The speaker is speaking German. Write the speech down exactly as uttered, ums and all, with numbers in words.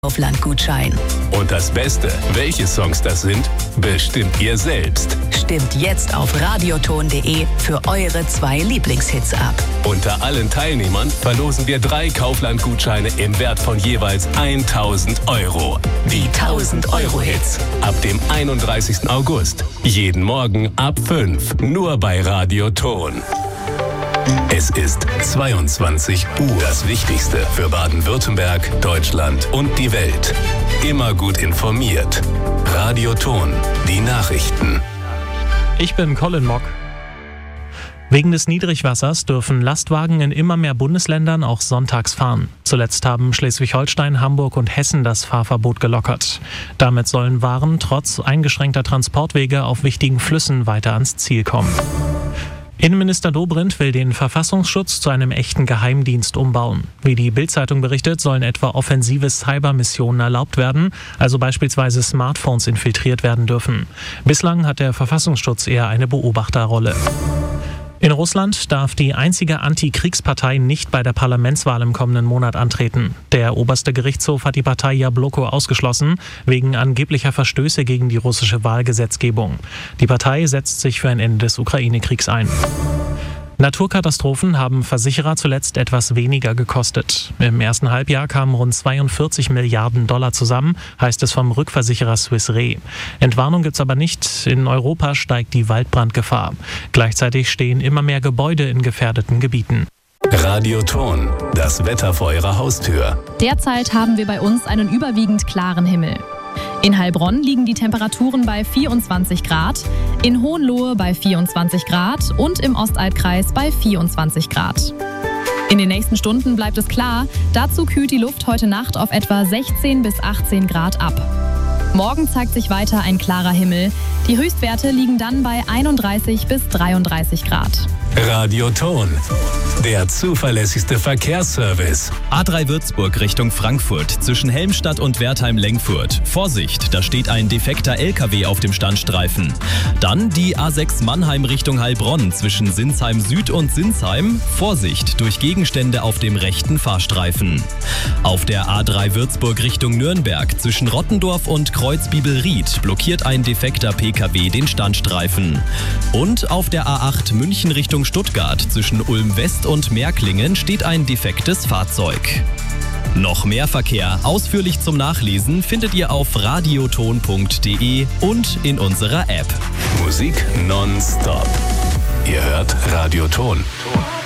Kaufland-Gutschein. Und das Beste, welche Songs das sind, bestimmt ihr selbst. Stimmt jetzt auf radioton punkt de für eure zwei Lieblingshits ab. Unter allen Teilnehmern verlosen wir drei Kaufland-Gutscheine im Wert von jeweils tausend Euro. Die tausend-Euro-Hits ab dem einunddreißigsten August. Jeden Morgen ab fünf. Nur bei Radioton. Es ist zweiundzwanzig Uhr. Das Wichtigste für Baden-Württemberg, Deutschland und die Welt. Immer gut informiert. Radioton. Die Nachrichten. Ich bin Colin Mock. Wegen des Niedrigwassers dürfen Lastwagen in immer mehr Bundesländern auch sonntags fahren. Zuletzt haben Schleswig-Holstein, Hamburg und Hessen das Fahrverbot gelockert. Damit sollen Waren trotz eingeschränkter Transportwege auf wichtigen Flüssen weiter ans Ziel kommen. Innenminister Dobrindt will den Verfassungsschutz zu einem echten Geheimdienst umbauen. Wie die Bild-Zeitung berichtet, sollen etwa offensive Cybermissionen erlaubt werden, also beispielsweise Smartphones infiltriert werden dürfen. Bislang hat der Verfassungsschutz eher eine Beobachterrolle. In Russland darf die einzige Antikriegspartei nicht bei der Parlamentswahl im kommenden Monat antreten. Der oberste Gerichtshof hat die Partei Jabloko ausgeschlossen, wegen angeblicher Verstöße gegen die russische Wahlgesetzgebung. Die Partei setzt sich für ein Ende des Ukraine-Kriegs ein. Naturkatastrophen haben Versicherer zuletzt etwas weniger gekostet. Im ersten Halbjahr kamen rund zweiundvierzig Milliarden Dollar zusammen, heißt es vom Rückversicherer Swiss Re. Entwarnung gibt's aber nicht. In Europa steigt die Waldbrandgefahr. Gleichzeitig stehen immer mehr Gebäude in gefährdeten Gebieten. Radioton. Das Wetter vor Ihrer Haustür. Derzeit haben wir bei uns einen überwiegend klaren Himmel. In Heilbronn liegen die Temperaturen bei vierundzwanzig Grad, in Hohenlohe bei vierundzwanzig Grad und im Ostalbkreis bei vierundzwanzig Grad. In den nächsten Stunden bleibt es klar, dazu kühlt die Luft heute Nacht auf etwa sechzehn bis achtzehn Grad ab. Morgen zeigt sich weiter ein klarer Himmel. Die Höchstwerte liegen dann bei einunddreißig bis dreiunddreißig Grad. Radioton. Der zuverlässigste Verkehrsservice. A drei Würzburg Richtung Frankfurt zwischen Helmstadt und Wertheim-Lengfurt. Vorsicht, da steht ein defekter L K W auf dem Standstreifen. Dann die A sechs Mannheim Richtung Heilbronn zwischen Sinsheim Süd und Sinsheim. Vorsicht, durch Gegenstände auf dem rechten Fahrstreifen. Auf der A drei Würzburg Richtung Nürnberg zwischen Rottendorf und Kreuzbibelried blockiert ein defekter P K W den Standstreifen. Und auf der A acht München Richtung Stuttgart zwischen Ulm West und Märklingen steht ein defektes Fahrzeug. Noch mehr Verkehr ausführlich zum Nachlesen findet ihr auf radioton punkt de und in unserer App. Musik nonstop. Ihr hört Radioton.